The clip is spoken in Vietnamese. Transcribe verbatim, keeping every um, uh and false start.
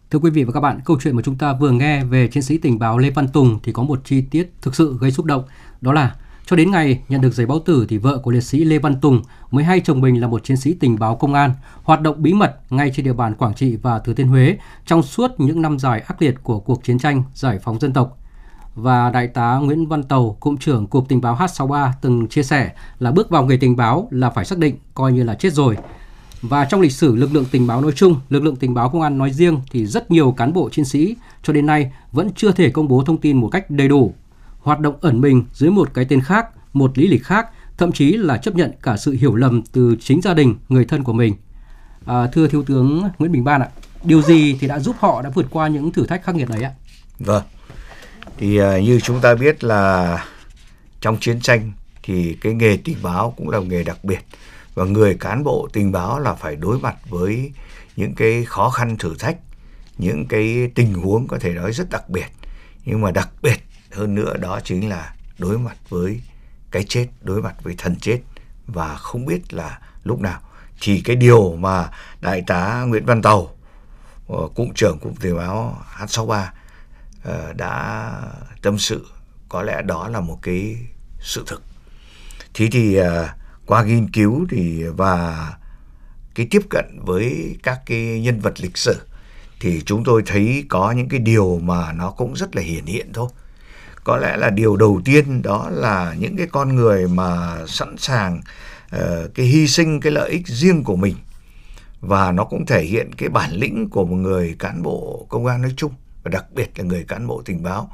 Thưa quý vị và các bạn, câu chuyện mà chúng ta vừa nghe về chiến sĩ tình báo Lê Văn Tùng thì có một chi tiết thực sự gây xúc động. Đó là cho đến ngày nhận được giấy báo tử thì vợ của liệt sĩ Lê Văn Tùng mới hay chồng mình là một chiến sĩ tình báo công an, hoạt động bí mật ngay trên địa bàn Quảng Trị và Thừa Thiên Huế trong suốt những năm dài ác liệt của cuộc chiến tranh giải phóng dân tộc. Và Đại tá Nguyễn Văn Tàu, Cụm trưởng Cục Tình báo H sáu mươi ba từng chia sẻ là bước vào nghề tình báo là phải xác định coi như là chết rồi. Và trong lịch sử lực lượng tình báo nói chung, lực lượng tình báo công an nói riêng thì rất nhiều cán bộ chiến sĩ cho đến nay vẫn chưa thể công bố thông tin một cách đầy đủ, hoạt động ẩn mình dưới một cái tên khác, một lý lịch khác, thậm chí là chấp nhận cả sự hiểu lầm từ chính gia đình, người thân của mình. À, thưa Thiếu tướng Nguyễn Bình Ban ạ, điều gì thì đã giúp họ đã vượt qua những thử thách khắc nghiệt ấy ạ? Vâng, thì uh, như chúng ta biết là trong chiến tranh thì cái nghề tình báo cũng là một nghề đặc biệt. Và người cán bộ tình báo là phải đối mặt với những cái khó khăn thử thách, những cái tình huống có thể nói rất đặc biệt. Nhưng mà đặc biệt hơn nữa đó chính là đối mặt với cái chết, đối mặt với thần chết và không biết là lúc nào. Thì cái điều mà Đại tá Nguyễn Văn Tàu, Cụm trưởng Cụm Tình báo H sáu mươi ba đã tâm sự, có lẽ đó là một cái sự thực. Thế thì qua nghiên cứu thì và cái tiếp cận với các cái nhân vật lịch sử thì chúng tôi thấy có những cái điều mà nó cũng rất là hiển hiện thôi. Có lẽ là điều đầu tiên đó là những cái con người mà sẵn sàng uh, cái hy sinh cái lợi ích riêng của mình, và nó cũng thể hiện cái bản lĩnh của một người cán bộ công an nói chung và đặc biệt là người cán bộ tình báo.